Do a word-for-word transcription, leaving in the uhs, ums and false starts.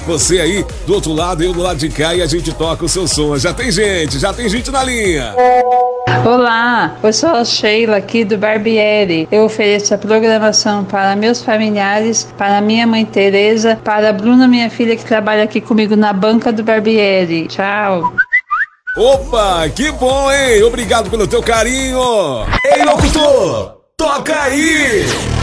Você aí do outro lado, eu do lado de cá e a gente toca o seu som. Já tem gente, já tem gente na linha. Olá, eu sou a Sheila aqui do Barbieri. Eu ofereço a programação para meus familiares, para minha mãe Tereza, para a Bruna, minha filha, que trabalha aqui comigo na banca do Barbieri. Tchau. Opa, que bom, hein? Obrigado pelo teu carinho. Ei, locutor, toca aí!